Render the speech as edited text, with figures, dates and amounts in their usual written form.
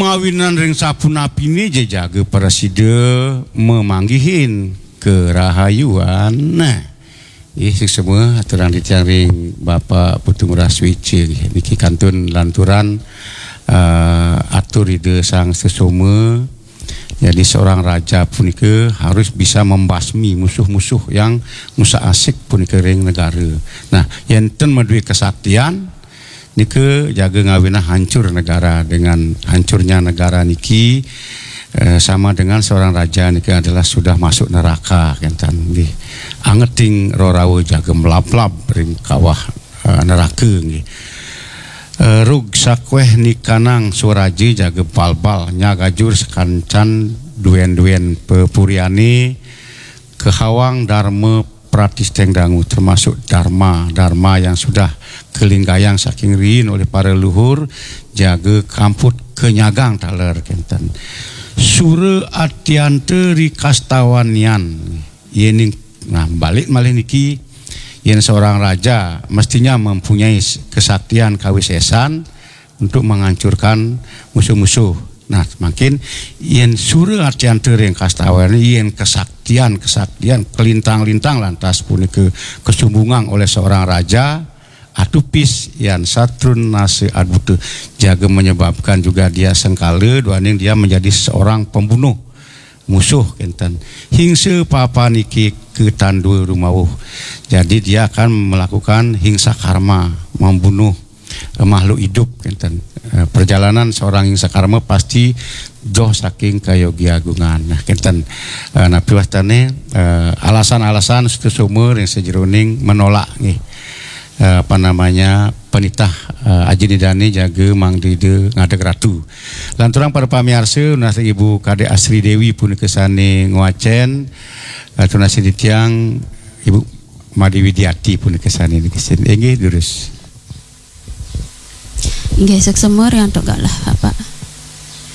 mawinan ring sapunapi ini jaga preside memanggihin kerahayuan. Nah, semua aturan ditiaring Bapak Putu Nguras Wici niki kantun lanturan atur ide sang sesoma. Jadi seorang raja punika harus bisa membasmi musuh-musuh yang musa asik punika ring negara. Nah, enten madui kesaktian nike jaga ngawina hancur negara. Dengan hancurnya negara niki sama dengan seorang raja niki adalah sudah masuk neraka kentan nggih. Angeting rorawe jaga melaplap ring kawah neraka nggih. Rug sakweh nikanang suraji jaga balbal nyagajur sekancan duen-duen pepuriani kehawang dharma pratisteng dangu termasuk dharma yang sudah kelinggayang saking rin oleh para luhur jaga kamput kenyagang taler kenten sura atiante rikastawanian yening nah balik malih niki yang seorang raja mestinya mempunyai kesaktian kawisesan untuk menghancurkan musuh-musuh. Nah, makin yang surah artian tering kastawan yang kesaktian kelintang-lintang lantas punika kesumbungan oleh seorang raja atupis yang satrun nase adbutu jaga menyebabkan juga dia sengkala duaning dia menjadi seorang pembunuh musuh kenten hingsa papa niki ke tandu rumawuh. Jadi dia akan melakukan hingsa karma, membunuh makhluk hidup kenten. Perjalanan seorang hingsa karma pasti joh saking kayogi agungan. Nah kenten napi wastane alasan-alasan sumur yang sejeroning menolak nih penitah Ajinidani jaga Mang Dede ngadeg ratu. Lanturang para pamiarsa nasa Ibu Kade Asri Dewi pun kesane nguacen tunasi ditiang Ibu Madi Widiati pun kesane kesini. Nggih terus. Nggih seksemur yang togak lah Bapak.